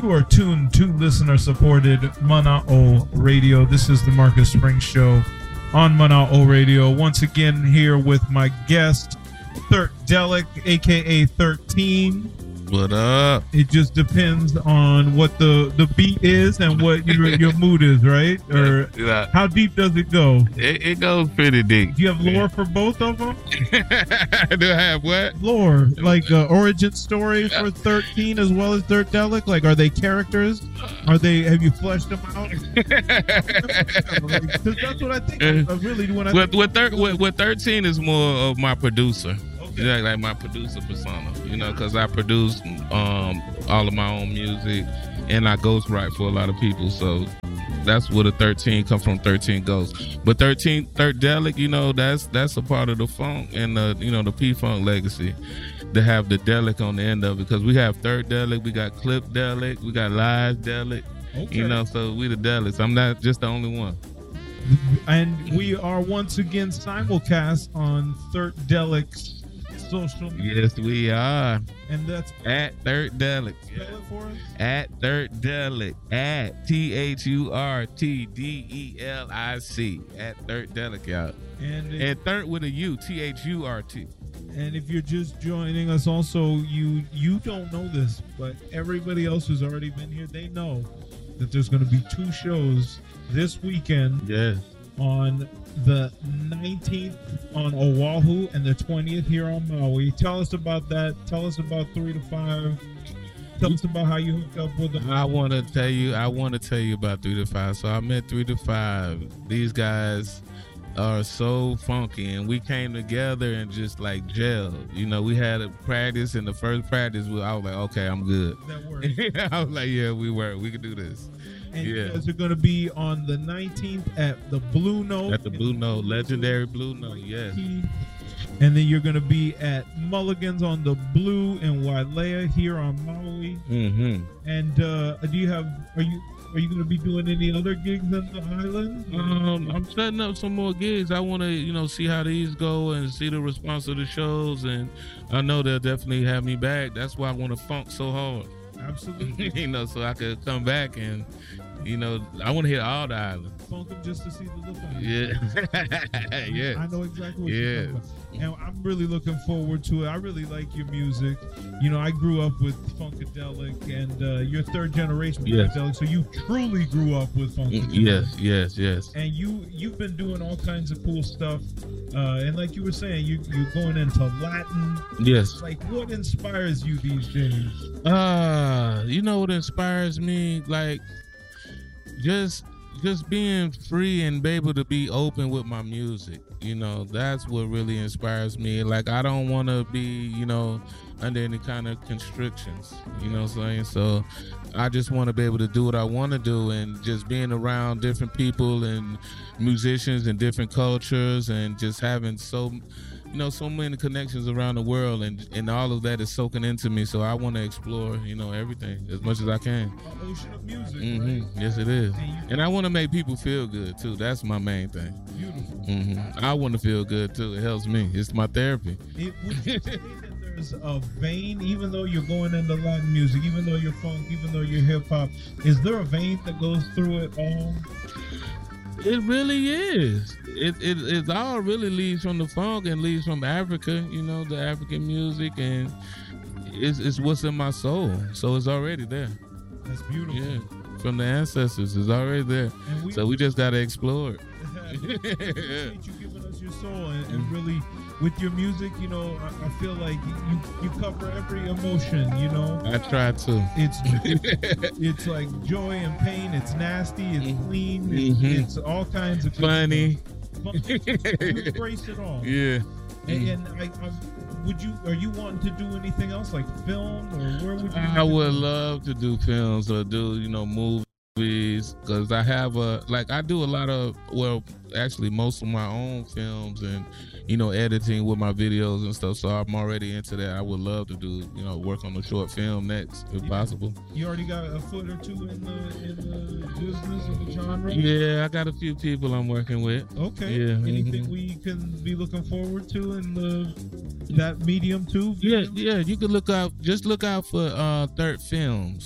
You are tuned to listener-supported Mana'o Radio. This is the Marcus Springs Show on Mana'o Radio. Once again, here with my guest, Thirtdelic, a.k.a. 13. What up? It just depends on what the beat is and what your mood is, right? Or Yeah. how deep does it go? It goes pretty deep. Do you have lore for both of them? Do I have what? Lore, like origin story for 13 as well as Thirtdelic? Like, are they characters? Have you fleshed them out? Because that's what I think. I really do when I with 13 is more of my producer. Yeah, like my producer persona, because I produce all of my own music and I ghostwrite for a lot of people. So that's where the 13 come from. 13 Ghosts, but Thirtdelic, that's a part of the funk and the P-Funk legacy to have the delic on the end of it, because we have Thirtdelic, we got Clipdelic, we got Live-Delic, so we the delics. I'm not just the only one. And we are once again simulcast on Thirtdelic's social media. Yes, we are. And that's at Thirtdelic. Spell it for us. At Thirtdelic. At THURTDELIC. At Thirtdelic, y'all. And Third with a U. THURT. And if you're just joining us, also you don't know this, but everybody else who's already been here, they know that there's going to be 2 shows this weekend. Yes. On the 19th on Oahu and the 20th here on Maui. Tell us about that. Tell us about 3 to 5. Tell us about how you hooked up with them. I want to tell you about 3 to 5. So I met 3 to 5. These guys are so funky, and we came together and just like gelled. We had a practice, and the first practice, I was like, okay, I'm good. That works. I was like, yeah, we can do this. And you guys are going to be on the 19th at the Blue Note. At the Blue Note, legendary Blue Note, yes. And then you're going to be at Mulligan's on the Blue in Wailea here on Maui. Mm-hmm. And are you going to be doing any other gigs on the island? I'm setting up some more gigs. I want to, see how these go and see the response of the shows. And I know they'll definitely have me back. That's why I want to funk so hard. Absolutely. So I could come back and, I want to hit all the island. Funk them just to see the look on you. Yeah. Yeah. I know exactly what you're talking about. And I'm really looking forward to it. I really like your music. I grew up with Funkadelic, and you're third generation Funkadelic, so you truly grew up with Funkadelic. Yes. And you've been doing all kinds of cool stuff. And like you were saying, you're going into Latin. Yes. Like, what inspires you these days? What inspires me? Like, just being free and be able to be open with my music. That's what really inspires me. Like, I don't want to be, under any kind of constrictions. You know what I'm saying? So I just want to be able to do what I want to do, and just being around different people and musicians and different cultures, and just having so many connections around the world, and all of that is soaking into me. So I want to explore, everything as much as I can. An ocean of music. Mm-hmm. Right? Yes, it is. And I want to make people feel good too. That's my main thing. Beautiful. Mm-hmm. I want to feel good too. It helps me. It's my therapy. Would you say that there's a vein, even though you're going into Latin music, even though you're funk, even though you're hip hop, is there a vein that goes through it all? It really is. It all really leads from the funk and leads from Africa, the African music, and it's what's in my soul. So it's already there. That's beautiful. Yeah, from the ancestors, it's already there. So we just gotta explore it. Appreciate you giving us your soul, and really with your music, I feel like you cover every emotion. I try to. It's like joy and pain. It's nasty. It's clean. It's all kinds of funny. You embrace it all. Yeah. And are you wanting to do anything else, like film, or where would you? I would love to do films or do movies, because I have I do a lot of, actually most of my own films, and editing with my videos and stuff. So I'm already into that. I would love to do work on a short film next, if possible. You already got a foot or two in the business, in the genre? Yeah, I got a few people I'm working with. Okay. Yeah. Anything we can be looking forward to in that medium too? Yeah. You could look out for Third Films.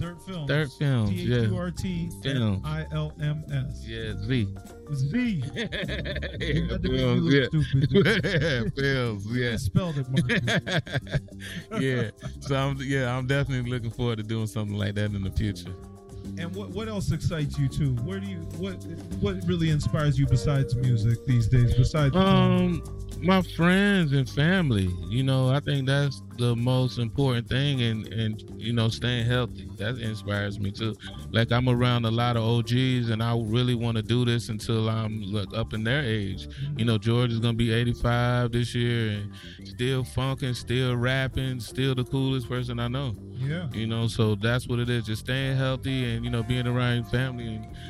Third Films. Third Films, yeah. THURTFILMS. Yeah, Z. Z. Yeah, Films, yeah. stupid. Films, yeah. I spelled it, Marcus. Yeah. So I'm definitely looking forward to doing something like that in the future. And what else excites you too? What really inspires you besides music these days? Besides my friends and family. I think that's the most important thing, and staying healthy. That inspires me too. Like, I'm around a lot of OGs, and I really want to do this until I'm up in their age. George is gonna be 85 this year, and still funking, still rapping, still the coolest person I know. Yeah. So that's what it is. Just staying healthy and being around your family